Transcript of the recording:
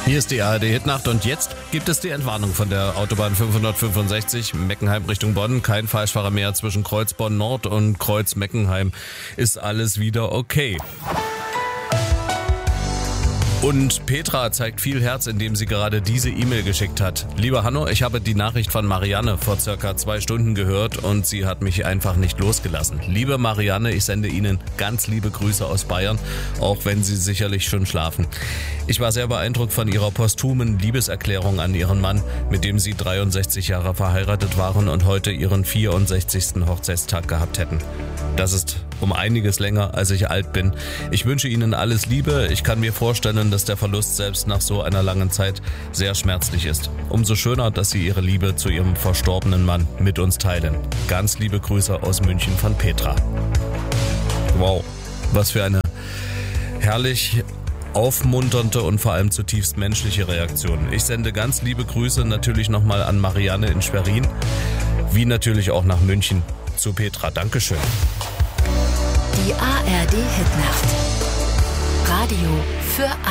Hier ist die ARD-Hitnacht und jetzt gibt es die Entwarnung von der Autobahn 565 Meckenheim Richtung Bonn. Kein Falschfahrer mehr zwischen Kreuz Bonn Nord und Kreuz Meckenheim. Ist alles wieder okay. Und Petra zeigt viel Herz, indem sie gerade diese E-Mail geschickt hat. Lieber Hanno, ich habe die Nachricht von Marianne vor circa 2 Stunden gehört und sie hat mich einfach nicht losgelassen. Liebe Marianne, ich sende Ihnen ganz liebe Grüße aus Bayern, auch wenn Sie sicherlich schon schlafen. Ich war sehr beeindruckt von Ihrer posthumen Liebeserklärung an Ihren Mann, mit dem Sie 63 Jahre verheiratet waren und heute Ihren 64. Hochzeitstag gehabt hätten. Das ist um einiges länger, als ich alt bin. Ich wünsche Ihnen alles Liebe. Ich kann mir vorstellen, dass der Verlust selbst nach so einer langen Zeit sehr schmerzlich ist. Umso schöner, dass Sie Ihre Liebe zu Ihrem verstorbenen Mann mit uns teilen. Ganz liebe Grüße aus München von Petra. Wow, was für eine herrlich aufmunternde und vor allem zutiefst menschliche Reaktion. Ich sende ganz liebe Grüße natürlich nochmal an Marianne in Schwerin, wie natürlich auch nach München zu Petra. Dankeschön. Die ARD Hitnacht. Radio für